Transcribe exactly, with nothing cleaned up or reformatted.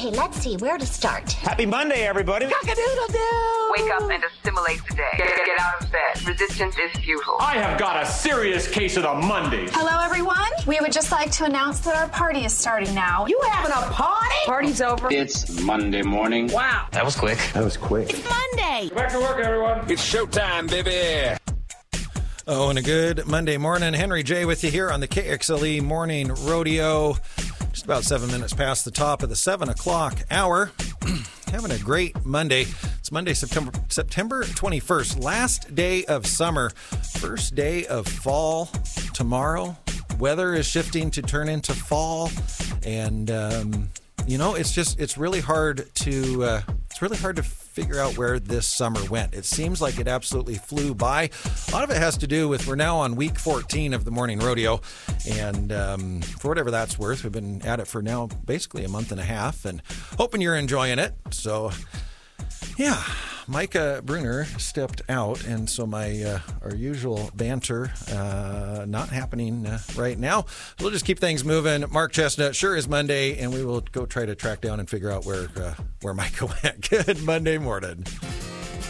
Okay, let's see where to start. Happy Monday, everybody. Cock-a-doodle-doo! Wake up and assimilate today. Get, get out of bed. Resistance is futile. I have got a serious case of the Mondays. Hello, everyone. We would just like to announce that our party is starting now. You having a party? Party's over. It's Monday morning. Wow. That was quick. That was quick. It's Monday. Back to work, everyone. It's showtime, baby. Oh, and a good Monday morning. Henry J with you here on the K X L E Morning Rodeo. Just about seven minutes past the top of the seven o'clock hour. Having a great Monday. It's Monday, September September twenty-first. Last day of summer. First day of fall tomorrow. Weather is shifting to turn into fall. And, um, you know, it's just, it's really hard to, uh, it's really hard to figure out where this summer went. It seems like it absolutely flew by. A lot of it has to do with we're now on week fourteen of the Morning Rodeo. And um, for whatever that's worth, we've been at it for now basically a month and a half and hoping you're enjoying it. So, yeah, Micah Bruner stepped out, and so my uh, our usual banter uh, not happening uh, right now. We'll just keep things moving. Mark Chestnut, sure is Monday, and we will go try to track down and figure out where uh, where Micah went. Good Monday morning.